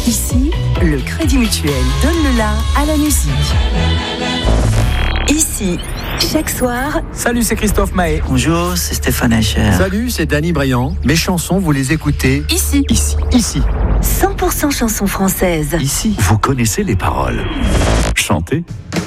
Ici, le Crédit Mutuel donne le la à la musique. Ici, chaque soir... Salut, c'est Christophe Mahé. Bonjour, c'est Stéphane Echer. Salut, c'est Danny Briand. Mes chansons, vous les écoutez Ici. 100% 100% chansons françaises. Ici. Vous connaissez les paroles. Chantez.